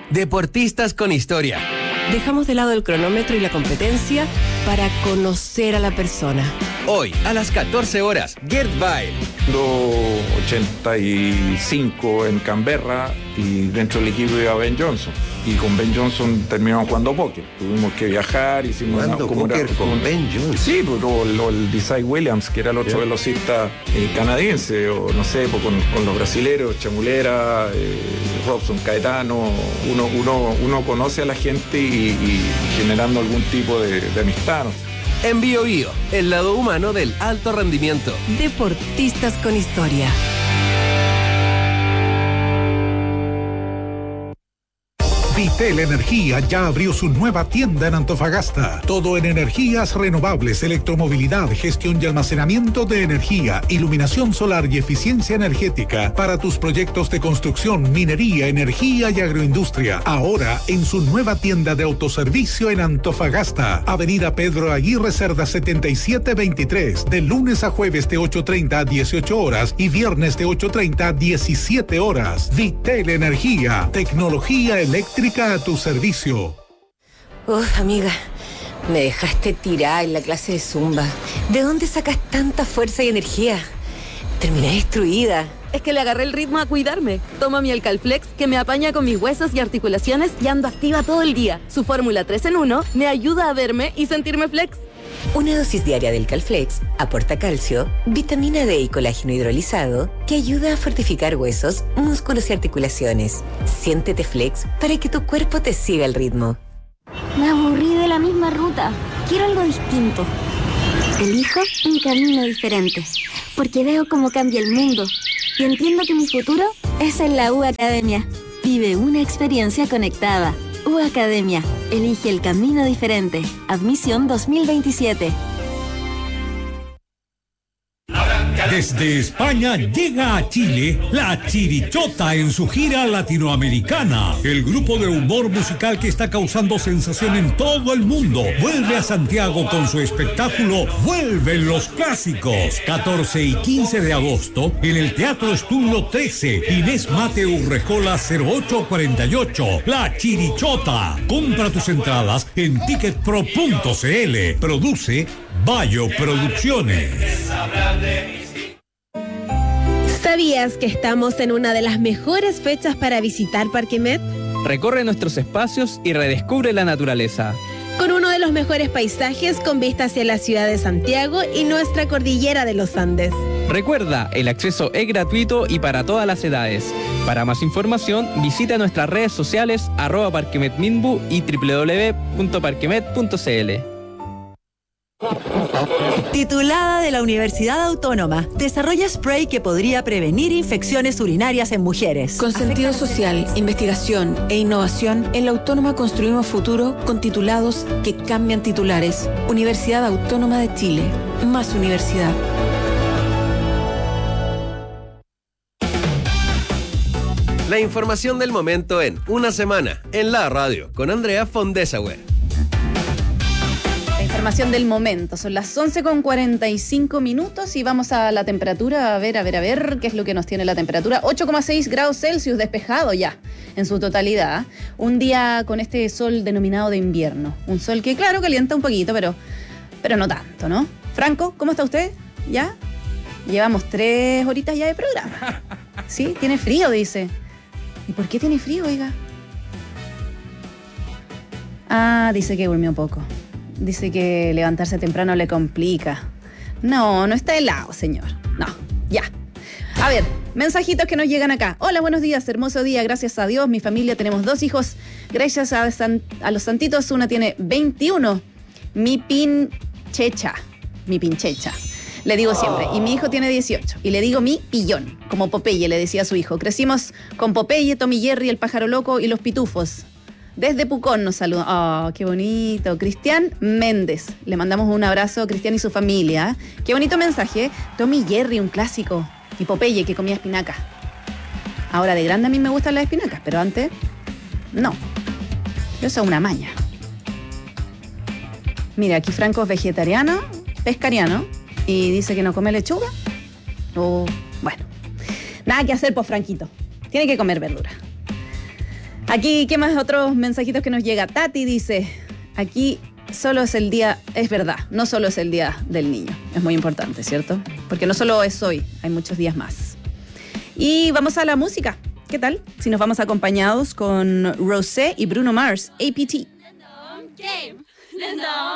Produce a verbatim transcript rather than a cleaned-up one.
Deportistas con historia. Dejamos de lado el cronómetro y la competencia para conocer a la persona. Hoy, a las catorce horas, Gerd Weil. ochenta y cinco en Canberra y dentro del equipo iba Ben Johnson. Y con Ben Johnson terminamos jugando póker. Tuvimos que viajar, hicimos una, como póker era, con Ben Johnson. Sí, pues lo, lo, el Desai Williams, que era el otro yeah. velocista eh, canadiense, o no sé, pues con, con los brasileros, Chamulera, eh, Robson, Caetano. Uno, uno, uno conoce a la gente y, y generando algún tipo de, de amistad, ¿no? En Bio Bio, el lado humano del alto rendimiento. Deportistas con historia. Vitel Energía ya abrió su nueva tienda en Antofagasta. Todo en energías renovables, electromovilidad, gestión y almacenamiento de energía, iluminación solar y eficiencia energética para tus proyectos de construcción, minería, energía y agroindustria. Ahora en su nueva tienda de autoservicio en Antofagasta. Avenida Pedro Aguirre Cerda setenta y siete veintitrés. De lunes a jueves de ocho treinta a dieciocho horas y viernes de ocho treinta a diecisiete horas. Vitel Energía. Tecnología eléctrica a tu servicio. Uf, amiga, me dejaste tirada en la clase de Zumba. ¿De dónde sacas tanta fuerza y energía? Terminé destruida. Es que le agarré el ritmo a cuidarme. Tomo mi Alcalflex, que me apaña con mis huesos y articulaciones y ando activa todo el día. Su fórmula tres en uno me ayuda a verme y sentirme flex. Una dosis diaria del Calflex aporta calcio, vitamina D y colágeno hidrolizado que ayuda a fortificar huesos, músculos y articulaciones. Siéntete flex para que tu cuerpo te siga el ritmo. Me aburrí de la misma ruta. Quiero algo distinto. Elijo un camino diferente, porque veo cómo cambia el mundo y entiendo que mi futuro es en la U Academia. Vive una experiencia conectada. U Academia. Elige el camino diferente. Admisión dos mil veintisiete. Desde España llega a Chile La Chirichota en su gira latinoamericana. El grupo de humor musical que está causando sensación en todo el mundo vuelve a Santiago con su espectáculo Vuelven los Clásicos. catorce y quince de agosto en el Teatro Estudio trece. Inés Mate Urrejola cero ocho cuarenta y ocho. La Chirichota. Compra tus entradas en ticketpro punto cl. Produce Bayo Producciones. ¿Sabías que estamos en una de las mejores fechas para visitar Parque Met? Recorre nuestros espacios y redescubre la naturaleza. Con uno de los mejores paisajes con vista hacia la ciudad de Santiago y nuestra cordillera de los Andes. Recuerda, el acceso es gratuito y para todas las edades. Para más información, visita nuestras redes sociales arroba parquemetminbu y doble u doble u doble u punto parquemet punto cl. Titulada de la Universidad Autónoma, desarrolla spray que podría prevenir infecciones urinarias en mujeres. Con sentido social, investigación e innovación, en la Autónoma construimos futuro con titulados que cambian titulares. Universidad Autónoma de Chile. Más universidad. La información del momento en Una Semana, en la radio, con Andrea Fondesauer. Información del momento, son las once con cuarenta y cinco minutos y vamos a la temperatura, a ver, a ver, a ver, qué es lo que nos tiene la temperatura. ocho coma seis grados Celsius, despejado ya, en su totalidad. Un día con este sol denominado de invierno. Un sol que, claro, calienta un poquito, pero, pero no tanto, ¿no? Franco, ¿cómo está usted? ¿Ya? Llevamos tres horitas ya de programa. ¿Sí? Tiene frío, dice. ¿Y por qué tiene frío, oiga? Ah, dice que durmió poco. Dice que levantarse temprano le complica. No, no está helado, señor. No, ya. A ver, mensajitos que nos llegan acá. Hola, buenos días, hermoso día. Gracias a Dios, mi familia, tenemos dos hijos. Gracias a, San, a los santitos, una tiene veintiuno. Mi pinchecha. Mi pinchecha. Le digo siempre. Y mi hijo tiene dieciocho. Y le digo mi pillón. Como Popeye, le decía a su hijo. Crecimos con Popeye, Tommy Jerry, el pájaro loco y los pitufos. Desde Pucón nos saluda. Oh, qué bonito. Cristian Méndez. Le mandamos un abrazo a Cristian y su familia. Qué bonito mensaje. Tommy Jerry, un clásico. Y Popeye, que comía espinaca. Ahora de grande a mí me gustan las espinacas, pero antes, no. Eso es una maña. Mira, aquí Franco es vegetariano, pescariano, y dice que no come lechuga. Oh, bueno. Nada que hacer, pues, Franquito. Tiene que comer verdura. Aquí, ¿qué más? Otros mensajitos que nos llega. Tati dice, aquí solo es el día, es verdad, no solo es el día del niño. Es muy importante, ¿cierto? Porque no solo es hoy, hay muchos días más. Y vamos a la música. ¿Qué tal? Si nos vamos acompañados con Rosé y Bruno Mars, A P T.